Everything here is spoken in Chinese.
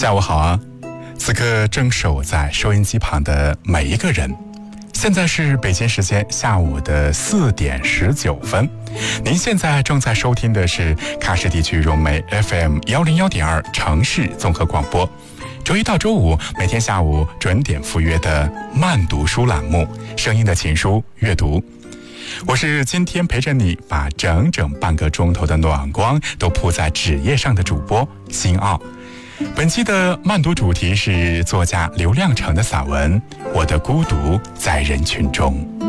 下午好啊！此刻正守在收音机旁的每一个人，现在是北京时间下午的4点19分。您现在正在收听的是喀什地区融媒 FM 101.2城市综合广播。周一到周五每天下午准点赴约的慢读书栏目，声音的情书阅读。我是今天陪着你把整整半个钟头的暖光都铺在纸页上的主播辛奥。本期的慢读主题是作家刘亮程的散文《我的孤独在人群中》。